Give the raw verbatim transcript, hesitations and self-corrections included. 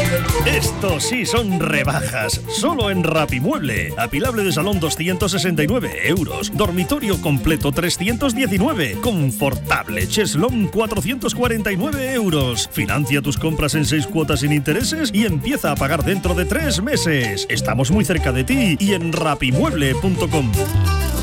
Esto sí son rebajas, solo en Rapimueble. Apilable de salón doscientos sesenta y nueve euros, dormitorio completo trescientos diecinueve, confortable cheslón cuatrocientos cuarenta y nueve euros. Financia tus compras en seis cuotas sin intereses y empieza a pagar dentro de tres meses. Estamos muy cerca de ti y en rapimueble punto com.